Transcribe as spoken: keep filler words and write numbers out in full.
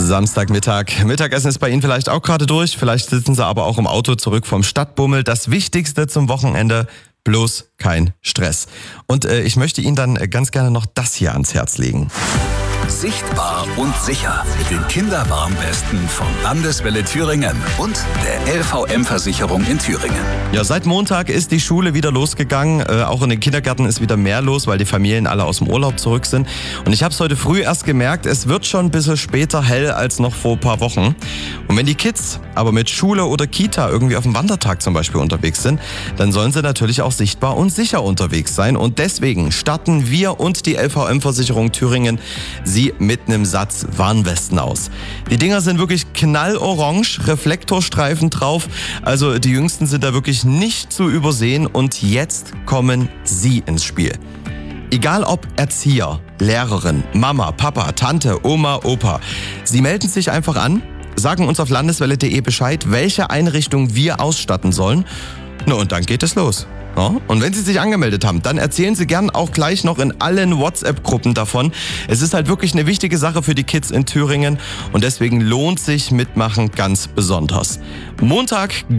Samstagmittag. Mittagessen ist bei Ihnen vielleicht auch gerade durch. Vielleicht sitzen Sie aber auch im Auto zurück vom Stadtbummel. Das Wichtigste zum Wochenende, bloß kein Stress. Und äh, ich möchte Ihnen dann ganz gerne noch das hier ans Herz legen. Sichtbar und sicher mit den Kinderwarnwesten von Landeswelle Thüringen und der L V M-Versicherung in Thüringen. Ja, seit Montag ist die Schule wieder losgegangen. Äh, auch in den Kindergärten ist wieder mehr los, weil die Familien alle aus dem Urlaub zurück sind. Und ich habe es heute früh erst gemerkt, es wird schon ein bisschen später hell als noch vor ein paar Wochen. Und wenn die Kids aber mit Schule oder Kita irgendwie auf dem Wandertag zum Beispiel unterwegs sind, dann sollen sie natürlich auch sichtbar und sicher unterwegs sein. Und deswegen starten wir und die L V M-Versicherung Thüringen sie mit einem Satz Warnwesten aus. Die Dinger sind wirklich knallorange, Reflektorstreifen drauf. Also die Jüngsten sind da wirklich nicht zu übersehen. Und jetzt kommen Sie ins Spiel. Egal ob Erzieher, Lehrerin, Mama, Papa, Tante, Oma, Opa. Sie melden sich einfach an, sagen uns auf landeswelle punkt de Bescheid, welche Einrichtung wir ausstatten sollen. Na, und dann geht es los. Ja, und wenn Sie sich angemeldet haben, dann erzählen Sie gern auch gleich noch in allen WhatsApp-Gruppen davon. Es ist halt wirklich eine wichtige Sache für die Kids in Thüringen und deswegen lohnt sich Mitmachen ganz besonders. Montag